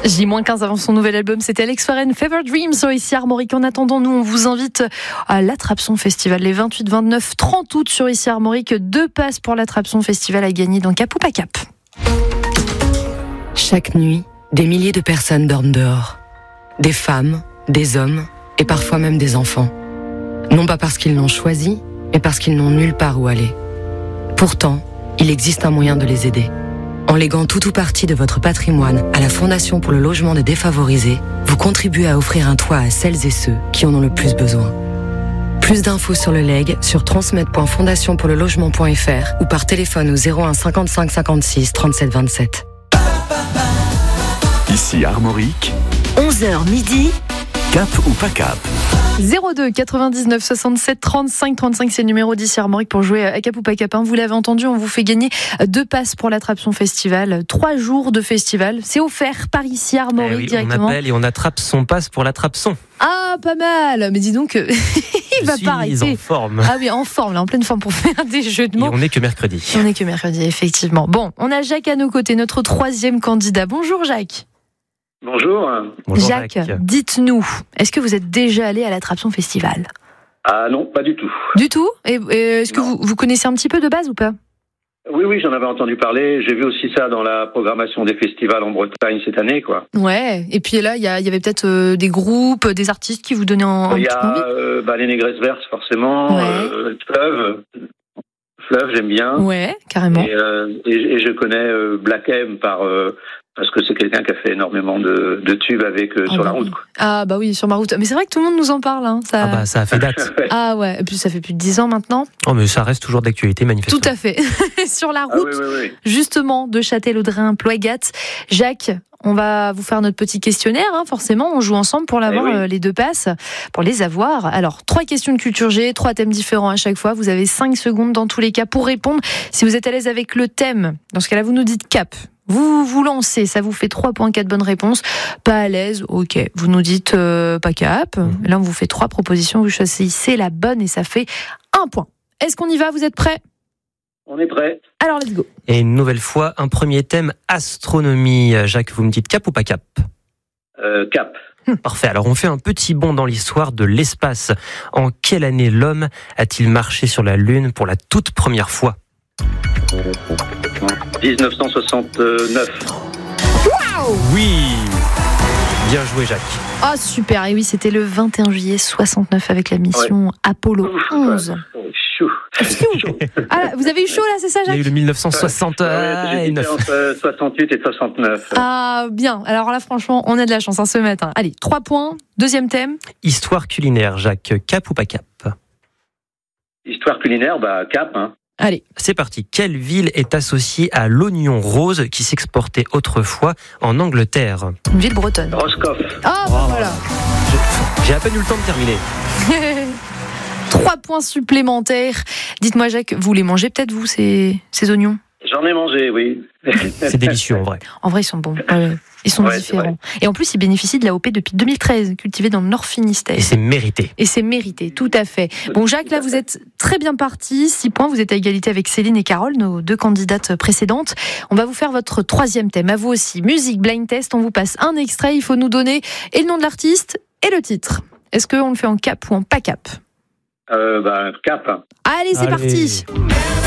J-15 avant son nouvel album, c'était Alex Warren, Fever Dreams sur ici Armorique. En attendant, nous, on vous invite à l'Attrape-Son Festival les 28, 29, 30 août sur ici Armorique. 2 passes pour l'Attrape-Son Festival à gagner dans Cap ou pas Cap. Chaque nuit, des milliers de personnes dorment dehors. Des femmes, des hommes et parfois même des enfants. Non pas parce qu'ils l'ont choisi, mais parce qu'ils n'ont nulle part où aller. Pourtant, il existe un moyen de les aider. En léguant tout ou partie de votre patrimoine à la Fondation pour le logement des défavorisés, vous contribuez à offrir un toit à celles et ceux qui en ont le plus besoin. Plus d'infos sur le legs sur transmet.fondationpourlelogement.fr ou par téléphone au 01 55 56 37 27. Ici Armorique, 11h midi. Cap ou pas Cap? 02 99 67 35 35, c'est le numéro d'ici Armorique pour jouer à Cap ou pas Cap. Vous l'avez entendu, on vous fait gagner 2 passes pour l'Attrape-Son Festival, 3 jours de festival. C'est offert par ici Armorique directement. On appelle et on attrape son passe pour l'Attrape-Son. Ah, pas mal. Mais dis donc, il va pas arrêter. En forme. Ah oui, en forme, là, en pleine forme pour faire des jeux de mots. Et on n'est que mercredi. On n'est que mercredi, effectivement. Bon, on a Jacques à nos côtés, notre 3e candidat. Bonjour Jacques. Bonjour. Bonjour Jacques, dites-nous, est-ce que vous êtes déjà allé à l'Attrape-Son Festival? Ah non, pas du tout. Du tout? Et est-ce que vous connaissez un petit peu de base ou pas? Oui, j'en avais entendu parler. J'ai vu aussi ça dans la programmation des festivals en Bretagne cette année, quoi. Ouais, et puis là, il y avait peut-être des groupes, des artistes qui vous donnaient un petit envie. Il y a les Négresses Vertes, forcément. Ouais. Fleuve, j'aime bien. Ouais, carrément. Et je connais Black M parce que c'est quelqu'un qui a fait énormément de tubes avec sur la route, quoi. Ah bah oui, sur ma route. Mais c'est vrai que tout le monde nous en parle. Hein. Ça a fait date. Ah ouais, et puis ça fait plus de 10 ans maintenant. Oh mais ça reste toujours d'actualité, manifestement. Tout à fait. Sur la route, oui. Justement, de Châtellerault-Ploiegat. Jacques, on va vous faire notre petit questionnaire, hein, forcément. On joue ensemble pour l'avoir, les 2 passes, pour les avoir. Alors, 3 questions de culture G, 3 thèmes différents à chaque fois. Vous avez 5 secondes dans tous les cas pour répondre. Si vous êtes à l'aise avec le thème, dans ce cas-là, vous nous dites cap. Vous vous lancez, ça vous fait 3 points, 4 bonnes réponses. Pas à l'aise, ok. Vous nous dites pas cap. Là, on vous fait 3 propositions. Vous choisissez la bonne et ça fait 1 point. Est-ce qu'on y va? Vous êtes prêts? On est prêts. Alors, let's go. Et une nouvelle fois, un premier thème, astronomie. Jacques, vous me dites cap ou pas cap? Cap. Parfait. Alors, on fait un petit bond dans l'histoire de l'espace. En quelle année l'homme a-t-il marché sur la Lune pour la toute première fois? 1969. Waouh! Oui! Bien joué, Jacques. Ah, super. Et oui, c'était le 21 juillet 69 avec la mission Apollo 11. Chou. Ah, vous avez eu chaud là, c'est ça, Il y a Jacques? eu le 1969. Entre 68 et 69. Ah, bien. Alors là, franchement, on a de la chance ce matin. Allez, 3 points. 2e thème. Histoire culinaire, Jacques. Cap ou pas cap? Histoire culinaire, cap, hein. Allez. C'est parti. Quelle ville est associée à l'oignon rose qui s'exportait autrefois en Angleterre? Une ville bretonne. Roscoff. Ah, bah voilà. J'ai à peine eu le temps de terminer. 3 points supplémentaires. Dites-moi, Jacques, vous les mangez peut-être, vous, ces oignons? J'en ai mangé, oui. C'est délicieux, en vrai. En vrai, ils sont bons. Ils sont différents. Et en plus, ils bénéficient de l'AOP depuis 2013, cultivés dans le Nord Finistère. Et c'est mérité. Et c'est mérité, tout à fait. Bon, Jacques, là, vous êtes très bien parti. 6 points, vous êtes à égalité avec Céline et Carole, nos 2 candidates précédentes. On va vous faire votre 3e thème. À vous aussi, musique blind test. On vous passe un extrait. Il faut nous donner et le nom de l'artiste et le titre. Est-ce qu'on le fait en cap ou en pas cap? Cap. Allez, c'est parti.